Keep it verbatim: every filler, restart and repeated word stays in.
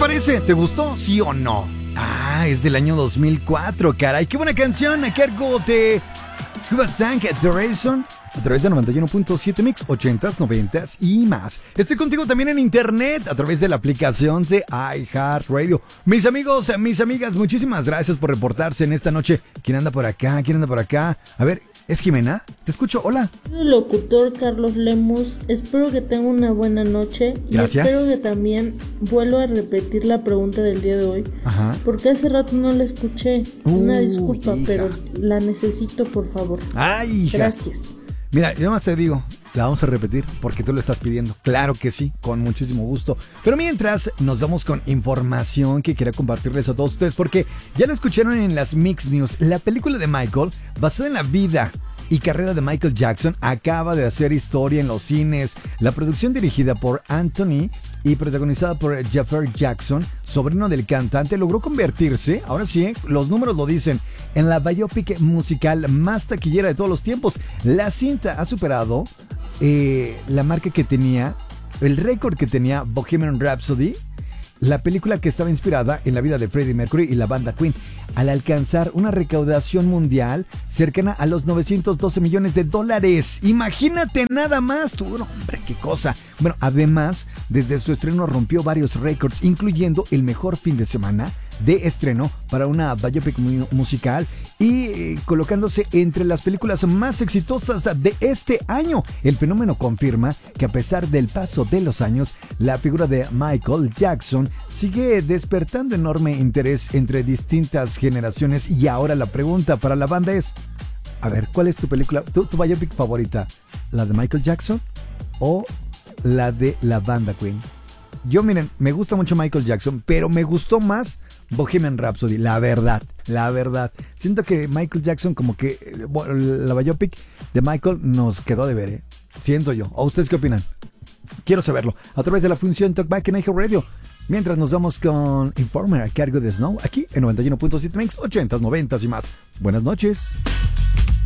parece? ¿Te gustó? ¿Sí o no? Ah, es del año dos mil cuatro, caray. Qué buena canción a cargo de Cuba Stank Duration a través de noventa y uno punto siete Mix, ochentas, noventas y más. Estoy contigo también en internet a través de la aplicación de iHeartRadio. Mis amigos, mis amigas, muchísimas gracias por reportarse en esta noche. ¿Quién anda por acá? ¿Quién anda por acá? A ver, ¿es Jimena? Te escucho, hola. El locutor Carlos Lemus, espero que tenga una buena noche. Gracias. Y espero que también vuelva a repetir la pregunta del día de hoy. Ajá. Porque hace rato no la escuché. Uh, una disculpa, hija. pero la necesito, por favor. Ay, hija. Gracias. Mira, yo más te digo, la vamos a repetir porque tú lo estás pidiendo. Claro que sí, con muchísimo gusto. Pero mientras, nos vamos con información que quiero compartirles a todos ustedes porque ya lo escucharon en las Mix News. La película de Michael, basada en la vida y carrera de Michael Jackson, acaba de hacer historia en los cines. La producción, dirigida por Anthony y protagonizada por Jeffrey Jackson, sobrino del cantante, logró convertirse, ahora sí, los números lo dicen, en la biopic musical más taquillera de todos los tiempos. La cinta ha superado eh, la marca que tenía, el récord que tenía Bohemian Rhapsody, la película que estaba inspirada en la vida de Freddie Mercury y la banda Queen, al alcanzar una recaudación mundial cercana a los novecientos doce millones de dólares. Imagínate nada más, tú, no, hombre, qué cosa. Bueno, además, desde su estreno rompió varios récords, incluyendo el mejor fin de semana de estreno para una biopic musical y eh, colocándose entre las películas más exitosas de este año. El fenómeno confirma que a pesar del paso de los años, la figura de Michael Jackson sigue despertando enorme interés entre distintas generaciones. Y ahora la pregunta para la banda es, a ver, ¿cuál es tu película, tu, tu biopic favorita? ¿La de Michael Jackson o la de la banda Queen? Yo, miren, me gusta mucho Michael Jackson, pero me gustó más Bohemian Rhapsody, la verdad, la verdad. Siento que Michael Jackson, como que bueno, la biopic de Michael nos quedó de ver, ¿eh? Siento yo. ¿O ustedes qué opinan? Quiero saberlo a través de la función Talkback en iHeartRadio. Mientras nos vamos con Informer a cargo de Snow, aquí en noventa y uno punto siete Mix, ochentas, noventas y más. Buenas noches.